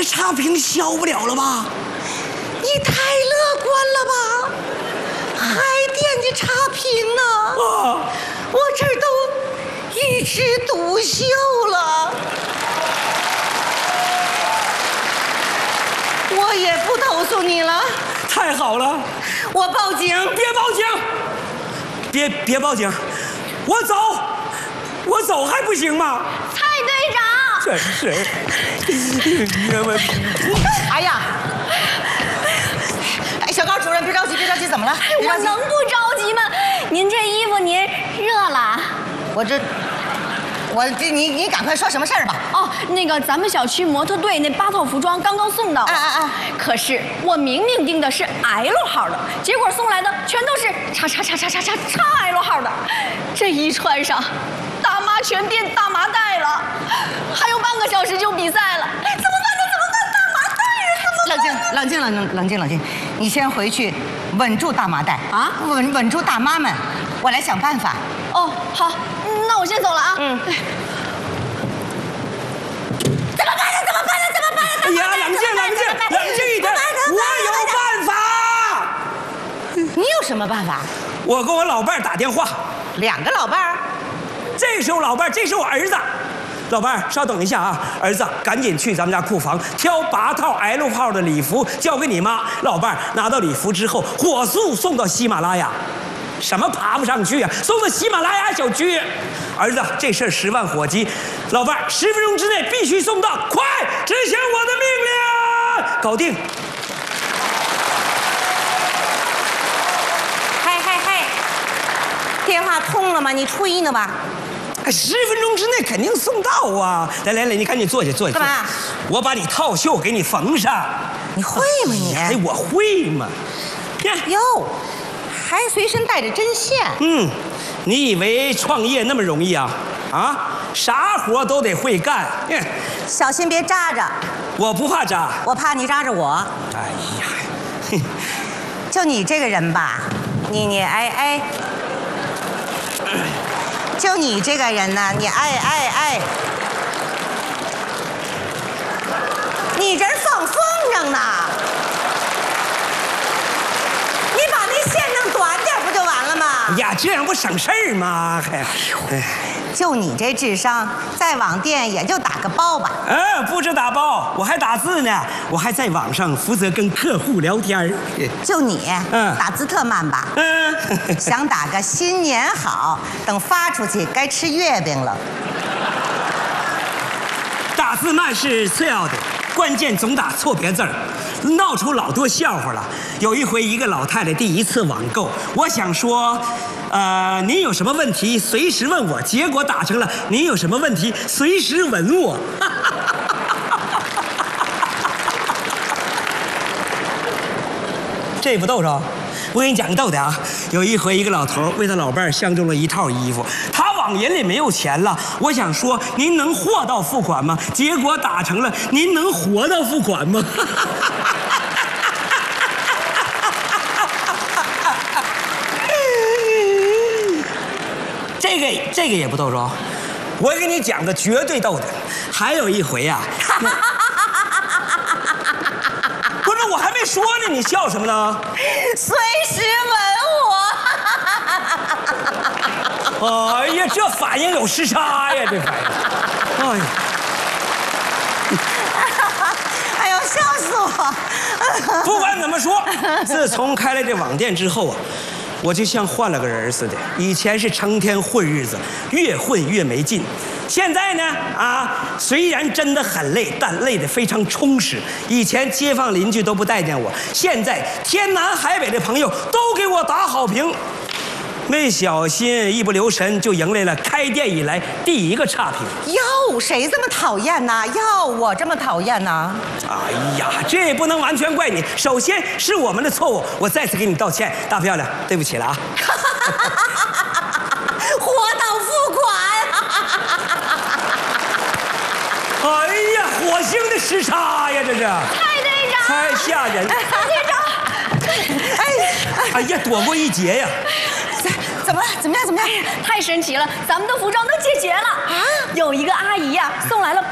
这差评消不了了吧？ 你太乐观了吧？还惦记差评呢？我这儿都一枝独秀了。我也不投诉你了。 太好了， 我报警。 别报警，别报警，我走还不行吗？ 蔡队长， 真是， 哎呀，哎，小高主任，别着急，怎么了？ 我能不着急吗？您这衣服您热了？ 你赶快说什么事儿吧？ 哦，那个咱们小区模特队那8套服装刚刚送到。可是我明明订的是 L 号的，结果送来的全都是XXL 号的，这一穿上，大妈全变大麻袋了，还有半个小时就比赛了，怎么办呢？大麻袋怎么办？ 冷静，你先回去稳住大麻袋啊，稳住大妈们，我来想办法。 哦，好，那我先走了啊。怎么办呢？ 哎呀，冷静一点，我有办法。 你有什么办法？ 我跟我老伴儿打电话。 2个老伴儿？ 这是我老伴儿，这是我儿子。老伴儿，稍等一下啊，儿子，赶紧去咱们家库房挑8套 L 号的礼服，交给你妈。老伴儿拿到礼服之后，火速送到喜马拉雅。什么爬不上去啊？送到喜马拉雅小区。儿子，这事儿10万火急，老伴儿10分钟之内必须送到，快执行我的命令，搞定。 嘿，电话通了吗？你吹呢吧 ？10分钟之内肯定送到啊！来，你赶紧坐下。 干嘛？ 我把你套袖给你缝上。 你会吗你？ 哎，我会吗？ 哟，还随身带着针线。 你以为创业那么容易啊？啥活都得会干。 小心别扎着。 我不怕扎， 我怕你扎着我。 哎呀， 就你这个人吧，你哎，就你这个人呢，你哎，你这放风筝呢？你把那线弄短点不就完了吗？ 呀，这样不省事儿吗？ 就你这智商，在网店也就打个包吧。 不止打包，我还打字呢，我还在网上负责跟客户聊天。 就你，打字特慢吧？想打个新年好，等发出去该吃月饼了。 打字慢是次要的，关键总打错别字儿，闹出老多笑话了。有一回，一个老太太第1次网购，我想说，您有什么问题随时问我，结果打成了您有什么问题随时吻我。这不逗着？我给你讲个逗的啊！有一回，一个老头为他老伴儿相中了1套衣服，他网银里没有钱了，我想说您能货到付款吗？结果打成了您能活到付款吗？这个也不逗着，我给你讲个绝对逗的。还有一回啊，不是我还没说呢，你笑什么呢？ 随时吻我。哎呀，这反应有时差呀，这反应。哎呀， 哎呦，笑死我！ 不管怎么说，自从开了这网店之后啊，我就像换了个人似的。以前是成天混日子，越混越没劲。现在呢，虽然真的很累，但累得非常充实。以前街坊邻居都不待见我，现在天南海北的朋友都给我打好评。没小心，一不留神就迎来了开店以来第1个差评。 哟，谁这么讨厌呢？哟，我这么讨厌呢？ 哎呀，这也不能完全怪你。首先是我们的错误，我再次给你道歉，大漂亮，对不起了啊。 活到付款。 哎呀，火星的时差呀，这是。 蔡队长， 太吓人。 蔡队长。 哎呀，躲过一劫呀。 怎么了？怎么样？ 太神奇了，咱们的服装都解决了啊！有一个阿姨呀，送来了